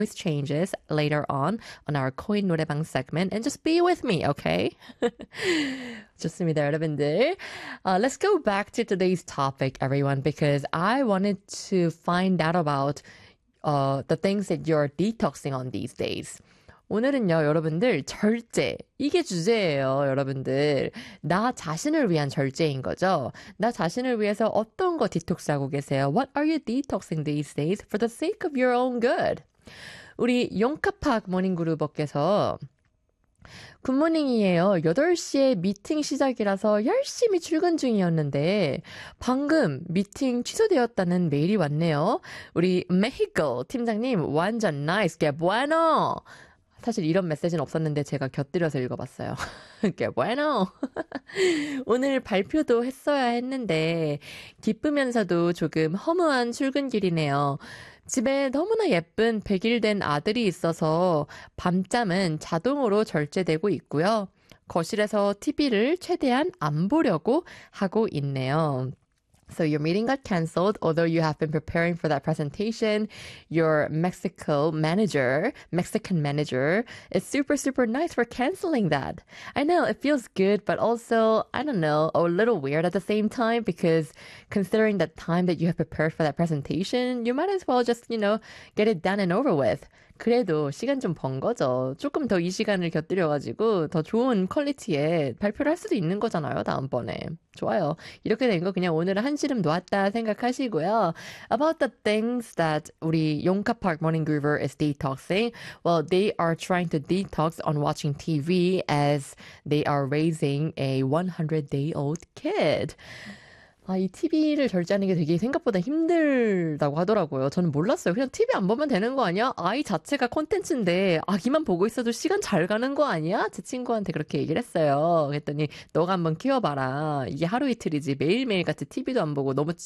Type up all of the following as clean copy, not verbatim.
voice changes later on our 코인 노래방 segment and just be with me, okay? 좋습니다, 여러분들. Let's go back to today's topic, everyone, because I wanted to find out about the things that you're detoxing on these days. 오늘은요, 여러분들, 절제. 이게 주제예요, 여러분들. 나 자신을 위한 절제인 거죠. 나 자신을 위해서 어떤 거 디톡스하고 계세요? What are you detoxing these days for the sake of your own good? 우리 용카팍 모닝그루버께서 굿모닝이에요. 8시에 미팅 시작이라서 열심히 출근 중이었는데 방금 미팅 취소되었다는 메일이 왔네요. 우리 메히코 팀장님 완전 나이스, que bueno. 사실 이런 메시지는 없었는데 제가 곁들여서 읽어봤어요. que bueno. 오늘 발표도 했어야 했는데 기쁘면서도 조금 허무한 출근길이네요. 집에 너무나 예쁜 100일 된 아들이 있어서 밤잠은 자동으로 절제되고 있고요. 거실에서 TV를 최대한 안 보려고 하고 있네요. So your meeting got canceled, although you have been preparing for that presentation. Your Mexican manager is super, super nice for canceling that. I know, it feels good, but also, I don't know, a little weird at the same time because considering the time that you have prepared for that presentation, you might as well just, get it done and over with. 그래도 시간 좀 번 거죠. 조금 더 이 시간을 곁들여가지고 더 좋은 퀄리티의 발표를 할 수도 있는 거잖아요, 다음번에. 좋아요. 이렇게 된 거 그냥 오늘은 한시름 놓았다 생각하시고요. About the things that 우리 용카 Park Morning Groover is detoxing, well, they are trying to detox on watching TV as they are raising a 100-day-old kid. 이 TV를 절제하는 게 되게 생각보다 힘들다고 하더라고요. 저는 몰랐어요. 그냥 TV 안 보면 되는 거 아니야? 아이 자체가 콘텐츠인데 아기만 보고 있어도 시간 잘 가는 거 아니야? 제 친구한테 그렇게 얘기를 했어요. 그랬더니 너가 한번 키워봐라. 이게 하루 이틀이지 매일매일 같이 TV도 안 보고 너무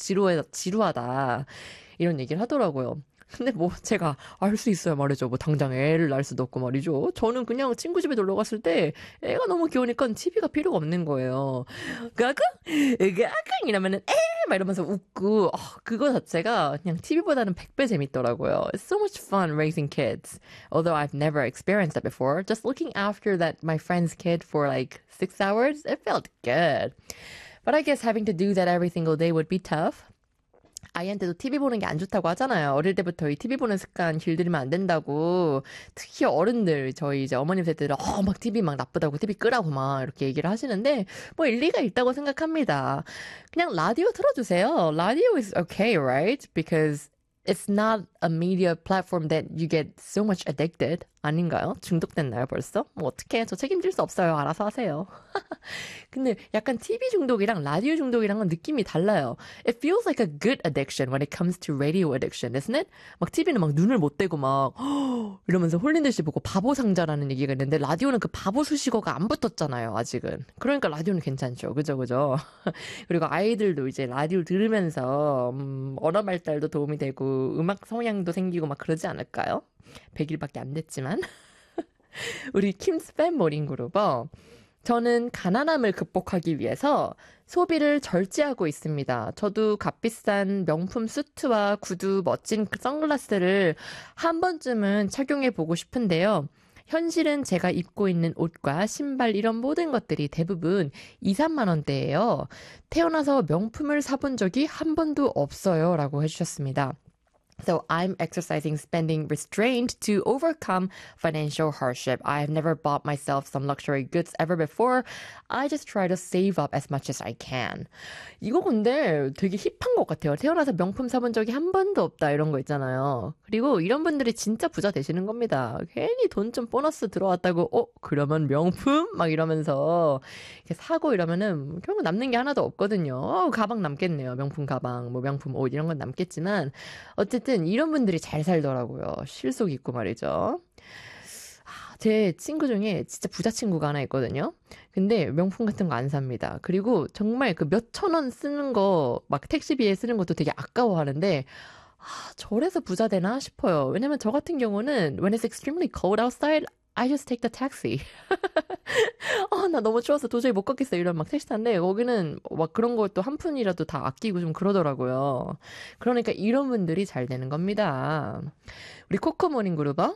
지루하다. 이런 얘기를 하더라고요. 근데 제가 알 수 있어야 말이죠. 당장 애를 낳을 수도 없고 말이죠. 저는 그냥 친구 집에 놀러 갔을 때 애가 너무 귀여우니까 TV가 필요가 없는 거예요. 가끔 이러면은 막 이러면서 웃고 그거 자체가 그냥 TV보다는 100배 재밌더라고요. It's so much fun raising kids. Although I've never experienced that before. Just looking after my friend's kid for 6 hours, it felt good. But I guess having to do that every single day would be tough. 아이한테도 TV 보는 게 안 좋다고 하잖아요. 어릴 때부터 이 TV 보는 습관 길들이면 안 된다고. 특히 어른들, 저희 이제 어머님 세대들은 막 TV 막 나쁘다고 TV 끄라고 막 이렇게 얘기를 하시는데 일리가 있다고 생각합니다. 그냥 라디오 틀어주세요. 라디오 is okay, right? Because it's not a media platform that you get so much addicted. 아닌가요? 중독됐나요, 벌써? 어떡해. 저 책임질 수 없어요. 알아서 하세요. 근데 약간 TV 중독이랑 라디오 중독이랑은 느낌이 달라요. It feels like a good addiction when it comes to radio addiction, isn't it? TV는 눈을 못 떼고 이러면서 홀린 듯이 보고 바보 상자라는 얘기가 있는데 라디오는 그 바보 수식어가 안 붙었잖아요, 아직은. 그러니까 라디오는 괜찮죠. 그죠? 그리고 아이들도 이제 라디오 들으면서 언어 발달도 도움이 되고 음악 성향도 생기고 그러지 않을까요? 100일밖에 안 됐지만. 우리 킴스팸 모닝그룹어. 저는 가난함을 극복하기 위해서 소비를 절제하고 있습니다. 저도 값비싼 명품 수트와 구두, 멋진 선글라스를 한 번쯤은 착용해보고 싶은데요. 현실은 제가 입고 있는 옷과 신발 이런 모든 것들이 대부분 2, 3만 원대예요. 태어나서 명품을 사본 적이 한 번도 없어요. 라고 해주셨습니다. So I'm exercising spending restraint to overcome financial hardship. I have never bought myself some luxury goods ever before. I just try to save up as much as I can. 이거 근데 되게 힙한 것 같아요. 태어나서 명품 사본 적이 한 번도 없다 이런 거 있잖아요. 그리고 이런 분들이 진짜 부자 되시는 겁니다. 괜히 돈 좀 보너스 들어왔다고 그러면 명품? 막 이러면서 이렇게 사고 이러면은 결국 남는 게 하나도 없거든요. 가방 남겠네요. 명품 가방, 명품 옷 이런 건 남겠지만 어쨌든 이런 분들이 잘 살더라고요. 실속 있고 말이죠. 제 친구 중에 진짜 부자 친구가 하나 있거든요. 근데 명품 같은 거 안 삽니다. 그리고 정말 그 몇천 원 쓰는 거, 택시비에 쓰는 것도 되게 아까워하는데, 저래서 부자 되나 싶어요. 왜냐면 저 같은 경우는 when it's extremely cold outside, I just take the taxi. 나 너무 추워서 도저히 못 걷겠어. 이런 막 택시 타는데, 거기는 막 그런 걸 또 한 푼이라도 다 아끼고 좀 그러더라고요. 그러니까 이런 분들이 잘 되는 겁니다. 우리 코코 모닝 그룹어